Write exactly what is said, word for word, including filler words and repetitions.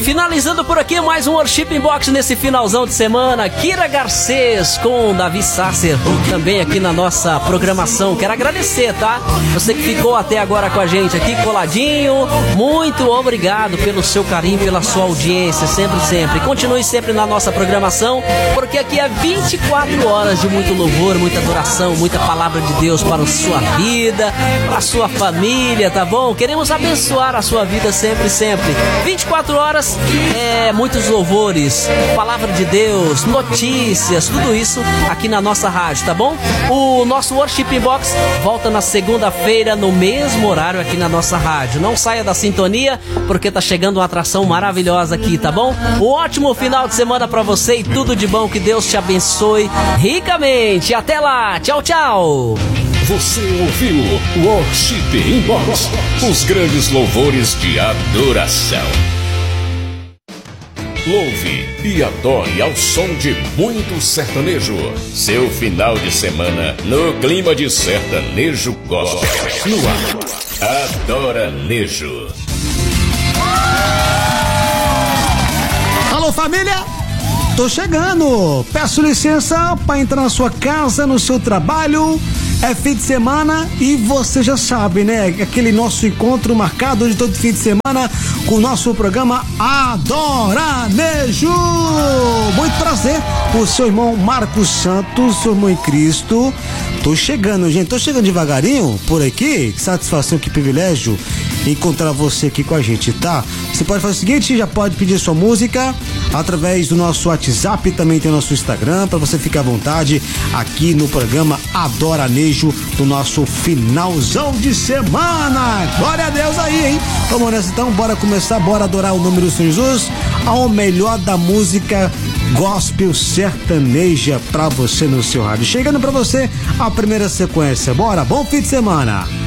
finalizando por aqui mais um Worship Inbox nesse finalzão de semana. Kira Garcês com Davi Sasser também aqui na nossa programação. Quero agradecer, tá? Você que ficou até agora com a gente aqui coladinho, muito obrigado pelo seu carinho, pela sua audiência, sempre, sempre. Continue sempre na nossa programação, porque aqui é vinte e quatro horas de muito louvor, muita adoração, muita palavra de Deus para a sua vida, para a sua família, tá bom? Queremos abençoar a sua vida sempre, sempre. vinte e quatro horas, é, muitos louvores, palavra de Deus, notícias, tudo isso aqui na nossa rádio, tá bom? O nosso Worship Inbox volta na segunda-feira, no mesmo horário aqui na nossa rádio. Não saia da sintonia, porque tá chegando uma atração maravilhosa aqui, tá bom? Um ótimo final de semana pra você e tudo de bom, que Deus te abençoe ricamente. Até lá, tchau, tchau. Você ouviu o Worship Inbox, os grandes louvores de adoração. Louve e adore ao som de muito sertanejo. Seu final de semana no clima de sertanejo gospel. No ar, Adoranejo. Alô, família! Tô chegando! Peço licença para entrar na sua casa, no seu trabalho. É fim de semana e você já sabe, né? Aquele nosso encontro marcado de todo fim de semana com o nosso programa Adoranejo. Muito prazer, o seu irmão Marcos Santos, seu irmão em Cristo. Tô chegando, gente, tô chegando devagarinho por aqui. Que satisfação, que privilégio encontrar você aqui com a gente, tá? Você pode fazer o seguinte, já pode pedir sua música através do nosso WhatsApp, também tem o nosso Instagram, para você ficar à vontade aqui no programa Adoranejo do nosso finalzão de semana. Glória a Deus aí, hein? Vamos nessa então, bora começar, bora adorar o nome do Senhor Jesus, ao melhor da música gospel sertaneja pra você no seu rádio. Chegando pra você a primeira sequência, bora, bom fim de semana.